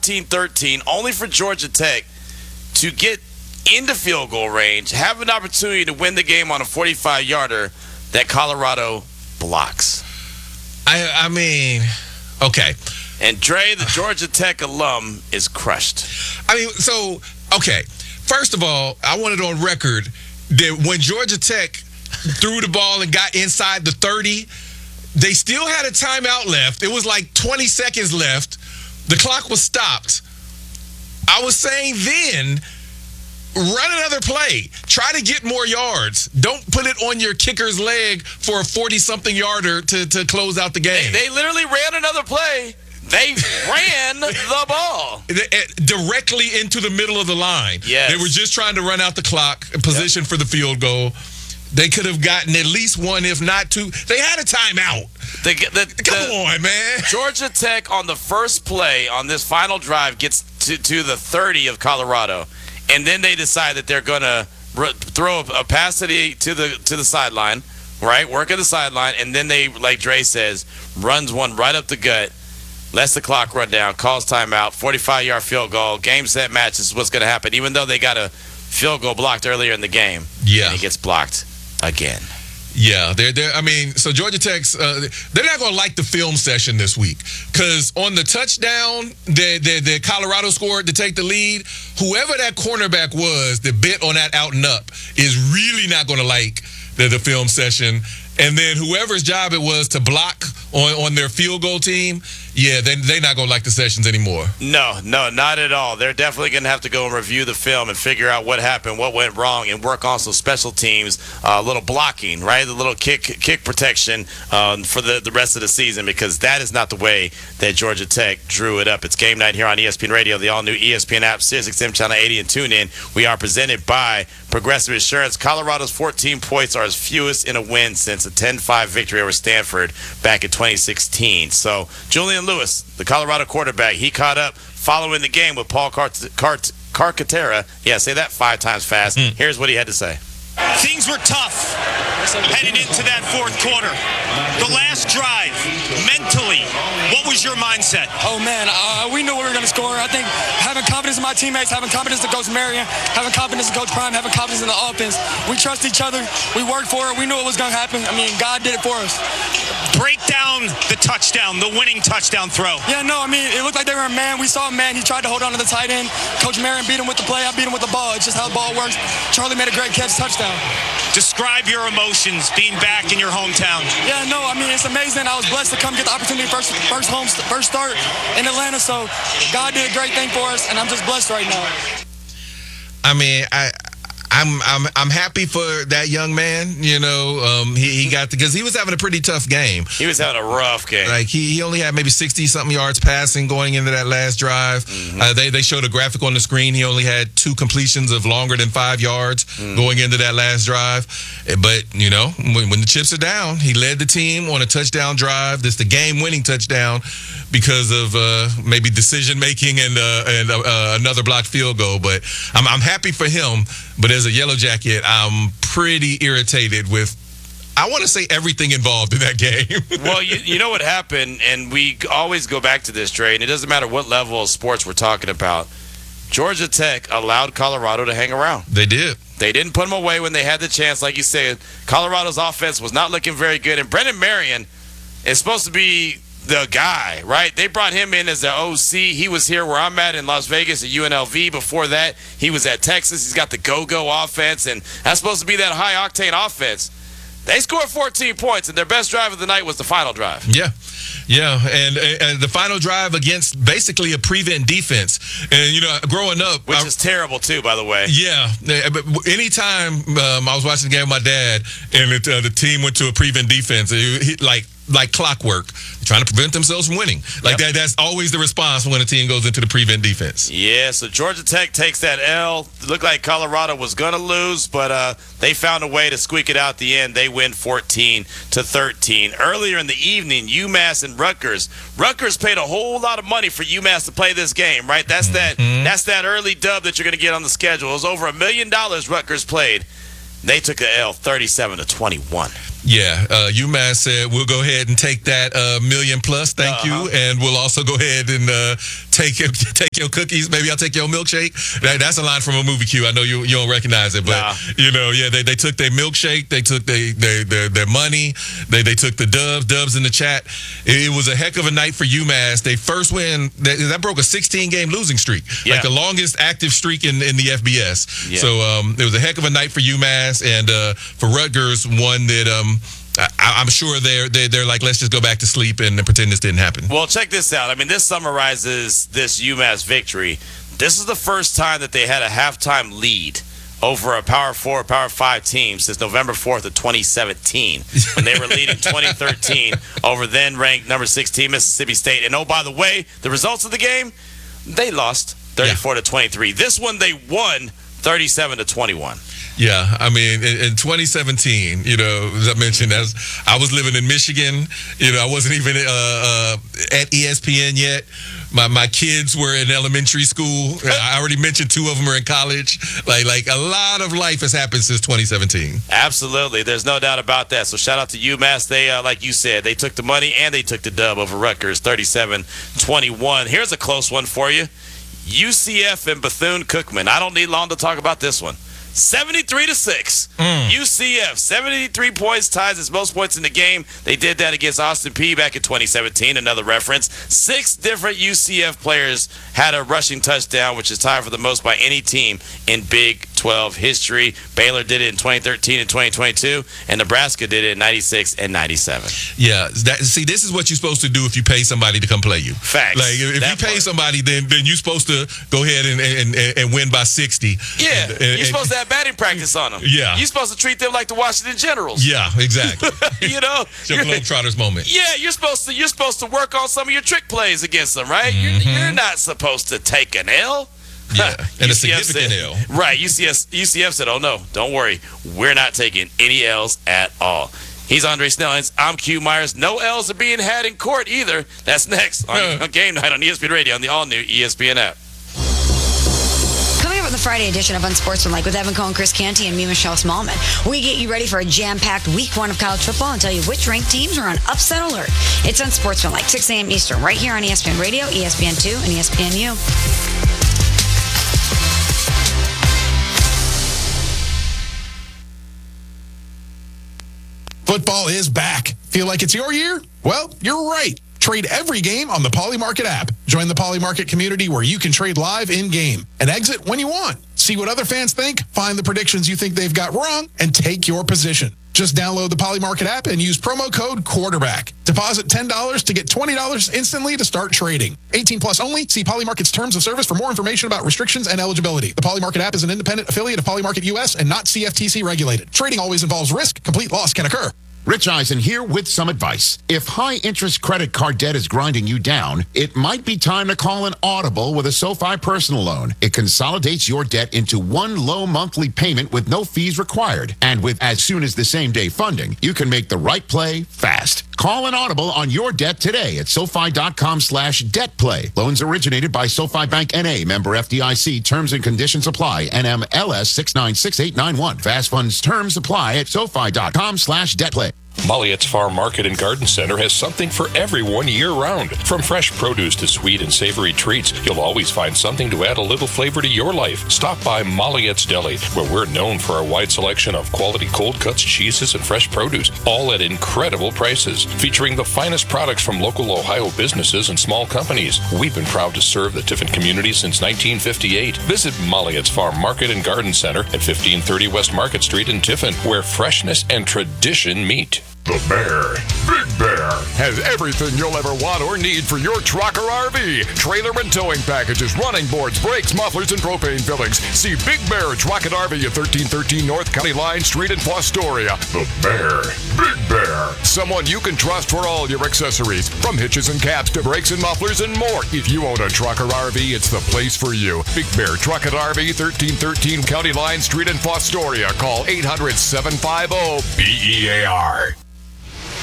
14-13, only for Georgia Tech to get into field goal range, have an opportunity to win the game on a 45-yarder that Colorado blocks. I mean, okay. And Dre, the Georgia Tech alum, is crushed. I mean, so, okay. First of all, I want it on record that when Georgia Tech threw the ball and got inside the 30, they still had a timeout left. It was like 20 seconds left. The clock was stopped. I was saying then, run another play. Try to get more yards. Don't put it on your kicker's leg for a 40-something yarder to close out the game. They literally ran another play. They ran the ball directly into the middle of the line. Yes. They were just trying to run out the clock, position for the field goal. They could have gotten at least one, if not two. They had a timeout. Come on, man. Georgia Tech on the first play on this final drive gets to the 30 of Colorado, and then they decide that they're going to throw a pass to the sideline, right? Work at the sideline, and then they, like Dre says, runs one right up the gut. Lets the clock run down, calls timeout, 45-yard field goal, game, set, match. This is what's going to happen, even though they got a field goal blocked earlier in the game. Yeah. And it gets blocked again. Yeah, I mean, so Georgia Tech's, they're not going to like the film session this week because on the touchdown that Colorado scored to take the lead, whoever that cornerback was that bit on that out and up is really not going to like the film session. And then whoever's job it was to block on their field goal team, yeah, they're not going to like the sessions anymore. No, not at all. They're definitely going to have to go and review the film and figure out what happened, what went wrong, and work on some special teams, a little blocking, right? The little kick protection for the rest of the season, because that is not the way that Georgia Tech drew it up. It's game night here on ESPN Radio, the all-new ESPN app, SiriusXM Channel 80, and TuneIn. We are presented by Progressive Insurance. Colorado's 14 points are as fewest in a win since a 10-5 victory over Stanford back in 2016. So Julian Lewis, the Colorado quarterback, he caught up following the game with Paul Carcaterra. Yeah, say that 5 times fast. Here's what he had to say. Things were tough heading into that fourth quarter. The last drive, mentally, what was your mindset? Oh, man, we knew we were going to score. I think having confidence in my teammates, having confidence in Coach Marion, having confidence in Coach Prime, having confidence in the offense. We trust each other. We worked for it. We knew it was going to happen. I mean, God did it for us. Break down the touchdown, the winning touchdown throw. Yeah, no, I mean, it looked like they were a man. We saw a man. He tried to hold on to the tight end. Coach Marion beat him with the play. I beat him with the ball. It's just how the ball works. Charlie made a great catch, touchdown. Describe your emotions being back in your hometown. Yeah, no, I mean, it's amazing. I was blessed to come get the opportunity first start in Atlanta. So God did a great thing for us, and I'm just blessed right now. I mean, I'm happy for that young man. You know, he got because he was having a pretty tough game. He was having a rough game. Like he only had maybe 60-something yards passing going into that last drive. They showed a graphic on the screen. He only had 2 completions of longer than 5 yards going into that last drive. But you know, when the chips are down, he led the team on a touchdown drive. That's the game-winning touchdown because of maybe decision making and another blocked field goal. But I'm happy for him. But as a Yellow Jacket, I'm pretty irritated with, I want to say, everything involved in that game. Well, you know what happened, and we always go back to this, Trey, and it doesn't matter what level of sports we're talking about. Georgia Tech allowed Colorado to hang around. They did. They didn't put them away when they had the chance. Like you said, Colorado's offense was not looking very good, and Brennan Marion is supposed to be the guy, right? They brought him in as the OC. He was here where I'm at in Las Vegas at UNLV. Before that, he was at Texas. He's got the go-go offense, and that's supposed to be that high-octane offense. They scored 14 points, and their best drive of the night was the final drive. Yeah, and the final drive against basically a prevent defense. And, you know, growing up... Which is terrible, too, by the way. Yeah, but anytime I was watching the game with my dad, and the team went to a prevent defense, like clockwork, trying to prevent themselves from winning. That's always the response when a team goes into the prevent defense. Yeah, so Georgia Tech takes that L. It looked like Colorado was going to lose, but they found a way to squeak it out at the end. They win 14-13. Earlier in the evening, UMass and Rutgers. Rutgers paid a whole lot of money for UMass to play this game, right? That's that early dub that you're going to get on the schedule. It was over $1 million Rutgers played. They took the L 37-21. Yeah, UMass said, we'll go ahead and take that $1 million plus, thank you, and we'll also go ahead and take your cookies. Maybe I'll take your milkshake. That's a line from a movie cue. I know you don't recognize it, but they took their milkshake. They took their money. They took the dubs in the chat. It was a heck of a night for UMass. They first win. That broke a 16-game losing streak, like the longest active streak in the FBS. Yeah. So it was a heck of a night for UMass, and for Rutgers, one that I'm sure they're like, let's just go back to sleep and pretend this didn't happen. Well, check this out. I mean, this summarizes this UMass victory. This is the first time that they had a halftime lead over a Power 4, Power 5 team since November 4th of 2017, when they were leading 2013 over then-ranked number 16 Mississippi State. And, oh, by the way, the results of the game, they lost 34-23. This one, they won 37-21. Yeah, I mean, in 2017, as I mentioned, I was living in Michigan. I wasn't even at ESPN yet. My kids were in elementary school. I already mentioned two of them are in college. Like a lot of life has happened since 2017. Absolutely. There's no doubt about that. So shout out to UMass. They, like you said, they took the money and they took the dub over Rutgers, 37-21. Here's a close one for you. UCF and Bethune-Cookman. I don't need long to talk about this one. 73-6. UCF, 73 points, ties its most points in the game. They did that against Austin Peay back in 2017, another reference. 6 different UCF players had a rushing touchdown, which is tied for the most by any team in Big 12 history. Baylor did it in 2013 and 2022, and Nebraska did it in 96 and 97. Yeah, this is what you're supposed to do if you pay somebody to come play you. Facts. Like, if you pay somebody, then you're supposed to go ahead and win by 60. Yeah, you're supposed to have batting practice on them. Yeah. You're supposed to treat them like the Washington Generals. Yeah, exactly. It's your Globetrotters moment. Yeah, you're supposed to work on some of your trick plays against them, right? You're not supposed to take an L. Yeah, and a significant L. Right, UCF said, oh no, don't worry. We're not taking any L's at all. He's Andre Snellings. I'm Q Myers. No L's are being had in court either. That's next on Game Night on ESPN Radio on the all-new ESPN app. Coming up on the Friday edition of Unsportsmanlike with Evan Cohen, Chris Canty, and me, Michelle Smallman, we get you ready for a jam-packed week 1 of college football and tell you which ranked teams are on upset alert. It's Unsportsmanlike, 6 a.m. Eastern, right here on ESPN Radio, ESPN2, and ESPNU. Football is back. Feel like it's your year? Well, you're right. Trade every game on the Polymarket app. Join the Polymarket community where you can trade live in-game and exit when you want. See what other fans think, find the predictions you think they've got wrong, and take your position. Just download the Polymarket app and use promo code QUARTERBACK. Deposit $10 to get $20 instantly to start trading. 18 plus only. See Polymarket's terms of service for more information about restrictions and eligibility. The Polymarket app is an independent affiliate of Polymarket US and not CFTC regulated. Trading always involves risk. Complete loss can occur. Rich Eisen here with some advice. If high-interest credit card debt is grinding you down, it might be time to call an Audible with a SoFi personal loan. It consolidates your debt into one low monthly payment with no fees required. And with as soon as the same-day funding, you can make the right play fast. Call an Audible on your debt today at SoFi.com/debtplay. Loans originated by SoFi Bank N.A., member FDIC. Terms and conditions apply. NMLS 696891. Fast funds terms apply at SoFi.com/debtplay. Molliette's Farm Market and Garden Center has something for everyone year-round. From fresh produce to sweet and savory treats, you'll always find something to add a little flavor to your life. Stop by Molliette's Deli, where we're known for our wide selection of quality cold cuts, cheeses, and fresh produce, all at incredible prices. Featuring the finest products from local Ohio businesses and small companies. We've been proud to serve the Tiffin community since 1958. Visit Molliette's Farm Market and Garden Center at 1530 West Market Street in Tiffin, where freshness and tradition meet. The Bear, Big Bear, has everything you'll ever want or need for your truck or RV. Trailer and towing packages, running boards, brakes, mufflers, and propane fillings. See Big Bear Truck and RV at 1313 North County Line Street in Fostoria. The Bear, Big Bear. Someone you can trust for all your accessories, from hitches and caps to brakes and mufflers and more. If you own a truck or RV, it's the place for you. Big Bear Truck and RV, 1313 County Line Street in Fostoria. Call 800-750-BEAR.